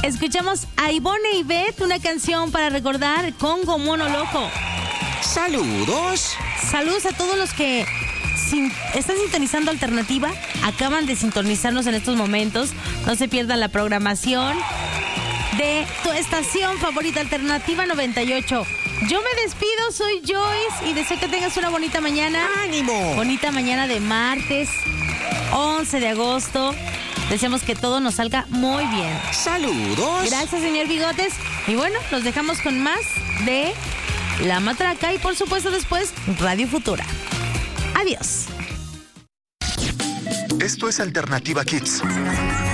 Escuchamos a Ivonne y Beth, una canción para recordar, Congo Mono Loco. ¡Saludos! Saludos a todos los que están sintonizando Alternativa, acaban de sintonizarnos en estos momentos. No se pierdan la programación de tu estación favorita, Alternativa 98. Yo me despido, soy Joyce y deseo que tengas una bonita mañana. ¡Ánimo! Bonita mañana de martes 11 de agosto. Deseamos que todo nos salga muy bien. ¡Saludos! Gracias, señor Bigotes. Y bueno, los dejamos con más de La Matraca y por supuesto después Radio Futura. Adiós. Esto es Alternativa Kids.